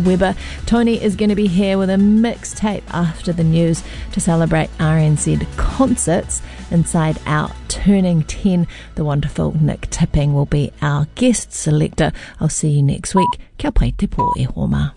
Webber. Tony is going to be here with a mixtape after the news to celebrate RNZ concerts. Inside our Turning 10, the wonderful Nick Tipping will be our guest selector. I'll see you next week. Kia pai te pō e homa.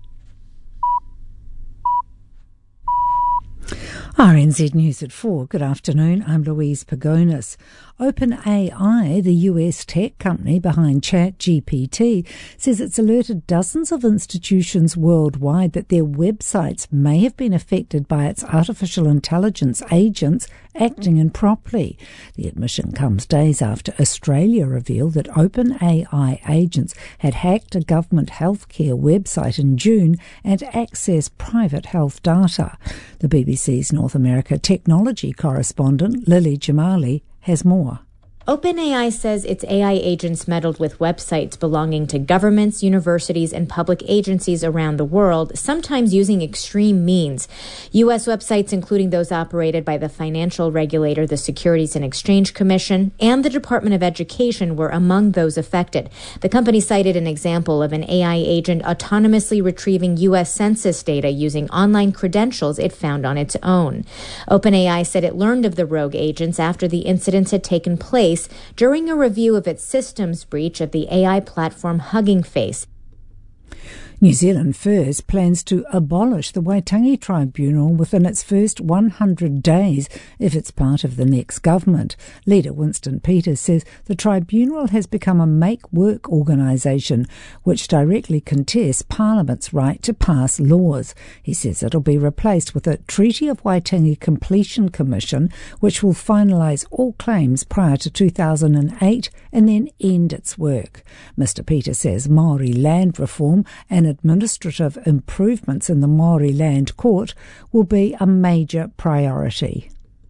RNZ News at 4. Good afternoon, I'm Louise Pagonis. OpenAI, the US tech company behind ChatGPT, says it's alerted dozens of institutions worldwide that their websites may have been affected by its artificial intelligence agents acting improperly. The admission comes days after Australia revealed that OpenAI agents had hacked a government healthcare website in June and accessed private health data. The BBC's North America technology correspondent, Lily Jamali, has more. OpenAI says its AI agents meddled with websites belonging to governments, universities, and public agencies around the world, sometimes using extreme means. U.S. websites, including those operated by the financial regulator, the Securities and Exchange Commission, and the Department of Education, were among those affected. The company cited an example of an AI agent autonomously retrieving U.S. Census data using online credentials it found on its own. OpenAI said it learned of the rogue agents after the incidents had taken place during a review of its systems breach of the AI platform Hugging Face. New Zealand First plans to abolish the Waitangi Tribunal within its first 100 days if it's part of the next government. Leader Winston Peters says the tribunal has become a make-work organisation which directly contests Parliament's right to pass laws. He says it'll be replaced with a Treaty of Waitangi Completion Commission which will finalise all claims prior to 2008 and then end its work. Mr Peters says Māori land reform and administrative improvements in the Māori Land Court will be a major priority.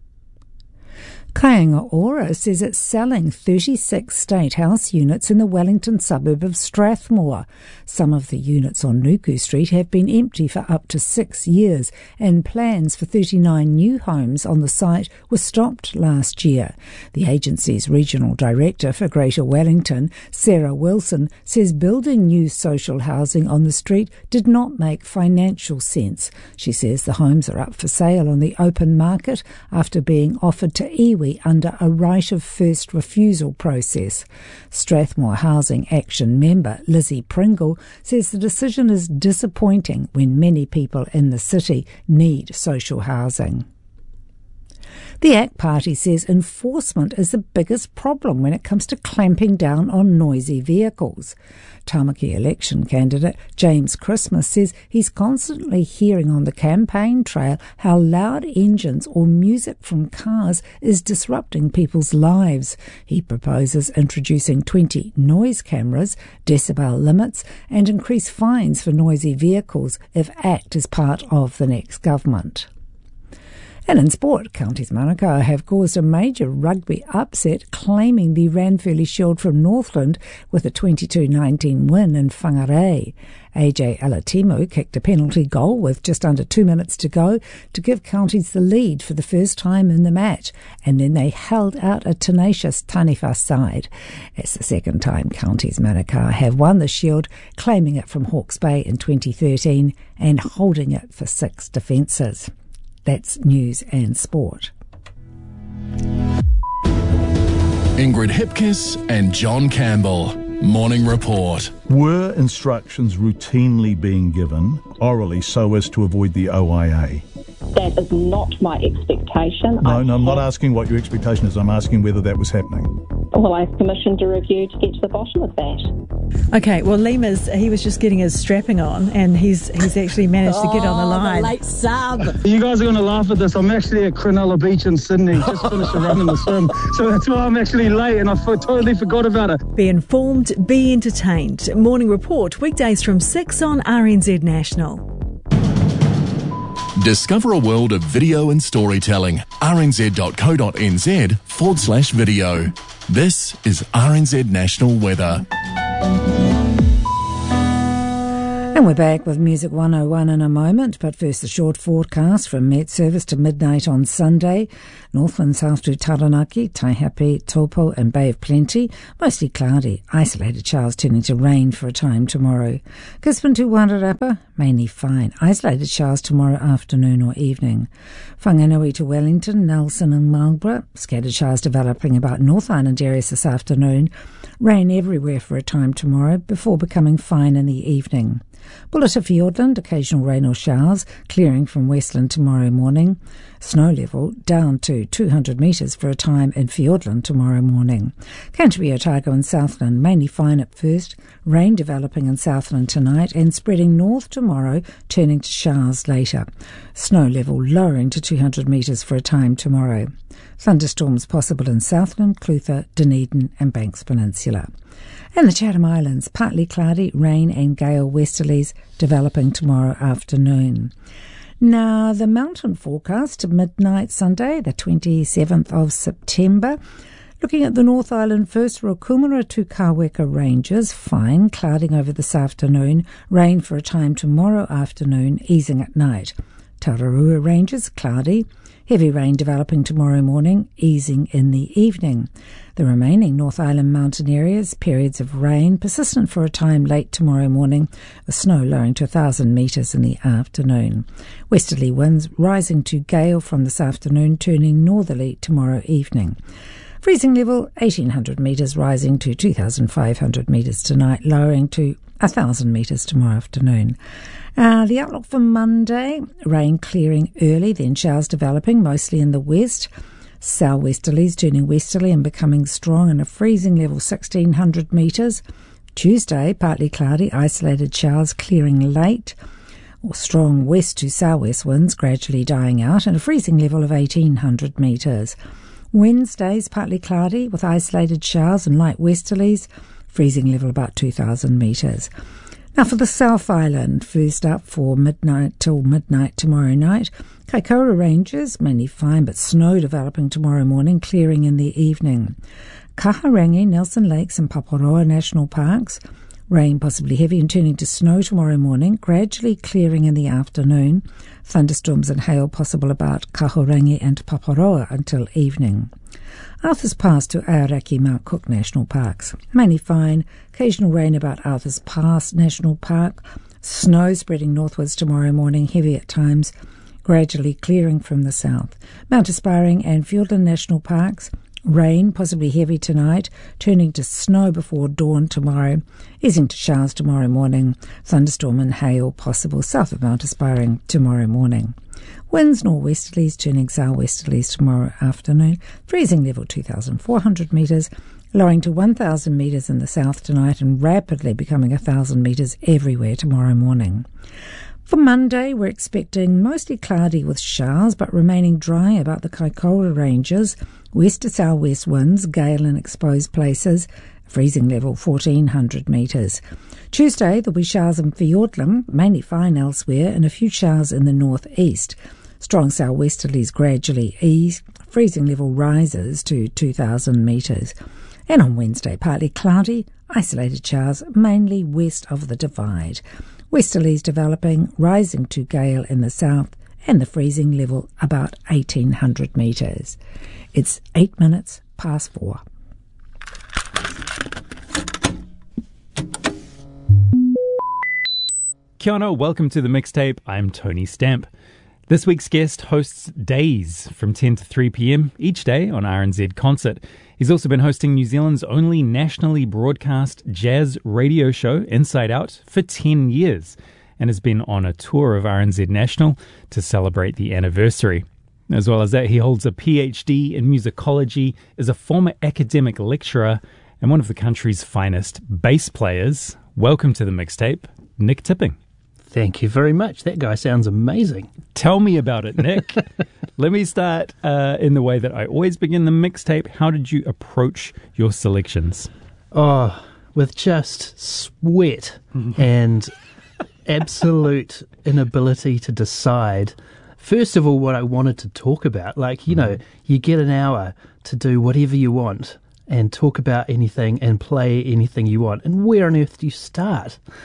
Kāinga Ora says it's selling 36 State House units in the Wellington suburb of Strathmore. Some of the units on Nuku Street have been empty for up to 6 years, and plans for 39 new homes on the site were stopped last year. The agency's regional director for Greater Wellington, Sarah Wilson, says building new social housing on the street did not make financial sense. She says the homes are up for sale on the open market after being offered to iwi under a right of first refusal process. Strathmore Housing Action member Lizzie Pringle says the decision is disappointing when many people in the city need social housing. The ACT Party says enforcement is the biggest problem when it comes to clamping down on noisy vehicles. Tamaki election candidate James Christmas says he's constantly hearing on the campaign trail how loud engines or music from cars is disrupting people's lives. He proposes introducing 20 noise cameras, decibel limits, and increased fines for noisy vehicles if ACT is part of the next government. And in sport, Counties Manukau have caused a major rugby upset, claiming the Ranfurly Shield from Northland with a 22-19 win in Whangarei. AJ Alatimu kicked a penalty goal with just under 2 minutes to go to give Counties the lead for the first time in the match, and then they held out a tenacious Taniwha side. It's the second time Counties Manukau have won the Shield, claiming it from Hawke's Bay in 2013 and holding it for 6 defences. That's news and sport. Ingrid Hipkiss and John Campbell. Morning Report. Were instructions routinely being given orally so as to avoid the OIA? That is not my expectation. No, I'm not asking what your expectation is. I'm asking whether that was happening. Well, I've commissioned a review to get to the bottom of that. Okay, well, he was just getting his strapping on, and he's actually managed to get on the line. The late sub. You guys are going to laugh at this. I'm actually at Cronulla Beach in Sydney, just finished a run in the swim. So that's why I'm actually late, and I totally forgot about it. Be informed, be entertained. Morning Report, weekdays from 6 on RNZ National. Discover a world of video and storytelling. rnz.co.nz/video. This is RNZ National Weather. And we're back with Music 101 in a moment, but first a short forecast from Met Service to midnight on Sunday. Northland south to Taranaki, Taihape, Taupo and Bay of Plenty. Mostly cloudy, isolated showers turning to rain for a time tomorrow. Gisborne to Wairarapa, mainly fine. Isolated showers tomorrow afternoon or evening. Whanganui to Wellington, Nelson and Marlborough. Scattered showers developing about North Island areas this afternoon. Rain everywhere for a time tomorrow before becoming fine in the evening. Bulla to Fiordland, occasional rain or showers, clearing from Westland tomorrow morning. Snow level down to 200 metres for a time in Fiordland tomorrow morning. Canterbury, Otago and Southland, mainly fine at first. Rain developing in Southland tonight and spreading north tomorrow, turning to showers later. Snow level lowering to 200 metres for a time tomorrow. Thunderstorms possible in Southland, Clutha, Dunedin and Banks Peninsula. And the Chatham Islands, partly cloudy, rain and gale westerlies developing tomorrow afternoon. Now, the mountain forecast to midnight Sunday, the 27th of September. Looking at the North Island first, Rokumura to Kaweka Ranges, fine, clouding over this afternoon, rain for a time tomorrow afternoon, easing at night. Tararua Ranges, cloudy. Heavy rain developing tomorrow morning, easing in the evening. The remaining North Island mountain areas, periods of rain, persistent for a time late tomorrow morning, with snow lowering to 1,000 metres in the afternoon. Westerly winds rising to gale from this afternoon, turning northerly tomorrow evening. Freezing level 1,800 metres, rising to 2,500 metres tonight, lowering to 1,000 metres tomorrow afternoon. The outlook for Monday, rain clearing early, then showers developing, mostly in the west. Southwesterlies turning westerly and becoming strong, and a freezing level 1,600 metres. Tuesday, partly cloudy, isolated showers clearing late, or strong west to southwest winds gradually dying out, and a freezing level of 1,800 metres. Wednesday's partly cloudy with isolated showers and light westerlies, freezing level about 2,000 metres. Now for the South Island, first up for midnight till midnight tomorrow night. Kaikoura Ranges, mainly fine, but snow developing tomorrow morning, clearing in the evening. Kaharangi, Nelson Lakes and Paparoa National Parks, rain possibly heavy and turning to snow tomorrow morning, gradually clearing in the afternoon. Thunderstorms and hail possible about Kahurangi and Paparoa until evening. Arthur's Pass to Aoraki Mount Cook National Parks, mainly fine, occasional rain about Arthur's Pass National Park, snow spreading northwards tomorrow morning, heavy at times, gradually clearing from the south. Mount Aspiring and Fiordland National Parks, rain possibly heavy tonight, turning to snow before dawn tomorrow, easing to showers tomorrow morning, thunderstorm and hail possible south of Mount Aspiring tomorrow morning. Winds northwesterlies turning southwesterlies tomorrow afternoon, freezing level 2,400 metres, lowering to 1,000 metres in the south tonight and rapidly becoming 1,000 metres everywhere tomorrow morning. For Monday, we're expecting mostly cloudy with showers, but remaining dry about the Kaikoura Ranges, west to southwest winds, gale in exposed places, freezing level 1,400 metres. Tuesday, there'll be showers in Fiordland, mainly fine elsewhere, and a few showers in the northeast. Strong southwesterlies gradually ease, freezing level rises to 2,000 metres. And on Wednesday, partly cloudy, isolated showers mainly west of the Divide. Westerlies developing, rising to gale in the south, and the freezing level about 1,800 metres. It's 8 minutes past 4. Kia ora, welcome to the mixtape. I'm Tony Stamp. This week's guest hosts Days from 10 to 3 p.m. each day on RNZ Concert. He's also been hosting New Zealand's only nationally broadcast jazz radio show, Inside Out, for 10 years and has been on a tour of RNZ National to celebrate the anniversary. As well as that, he holds a PhD in musicology, is a former academic lecturer, and one of the country's finest bass players. Welcome to the mixtape, Nick Tipping. Thank you very much. That guy sounds amazing. Tell me about it, Nick. Let me start in the way that I always begin the mixtape. How did you approach your selections? Oh, with just sweat and absolute inability to decide. First of all, what I wanted to talk about. Like, you know, you get an hour to do whatever you want and talk about anything and play anything you want. And where on earth do you start?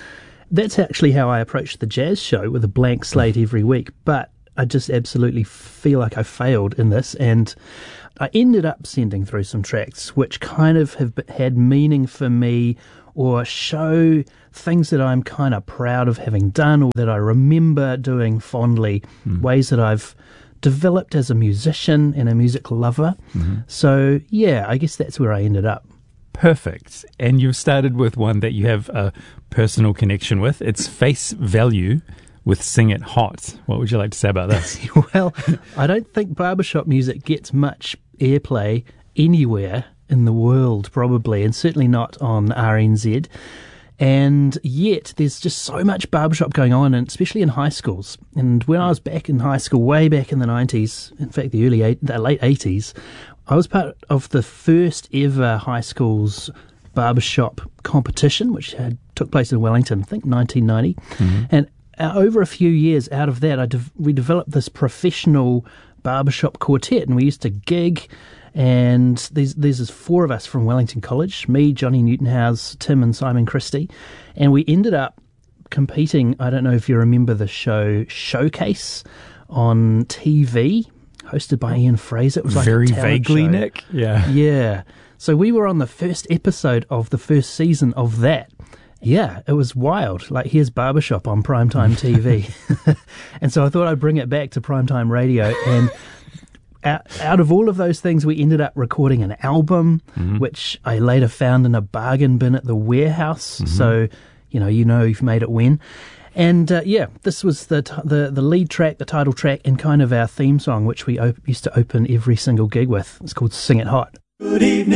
That's actually how I approached the jazz show, with a blank slate every week. But I just absolutely feel like I failed in this, and I ended up sending through some tracks which kind of have had meaning for me, or show things that I'm kind of proud of having done, or that I remember doing fondly, ways that I've developed as a musician and a music lover. So, yeah, I guess that's where I ended up. Perfect. And you've started with one that you have a personal connection with. It's Face Value with Sing It Hot. What would you like to say about this? Well, I don't think barbershop music gets much airplay anywhere in the world, probably, and certainly not on RNZ. And yet there's just so much barbershop going on, and especially in high schools. And when I was back in high school, way back in the 90s, in fact the late 80s, I was part of the first ever high school's barbershop competition, which took place in Wellington, I think 1990. And over a few years out of that, we developed this professional barbershop quartet, and we used to gig. And there's 4 of us from Wellington College, me, Johnny Newtonhouse, Tim and Simon Christie. And we ended up competing. I don't know if you remember the show Showcase on TV, hosted by Ian Fraser. It was like very a talent vaguely, show. Nick. Yeah. Yeah. So we were on the first episode of the first season of that. Yeah, it was wild. Like, here's barbershop on primetime TV. And so I thought I'd bring it back to primetime radio. And out of all of those things, we ended up recording an album, which I later found in a bargain bin at the warehouse. So, you've made it when. And this was the lead track, the title track, and kind of our theme song, which we used to open every single gig with. It's called Sing It Hot. Good evening.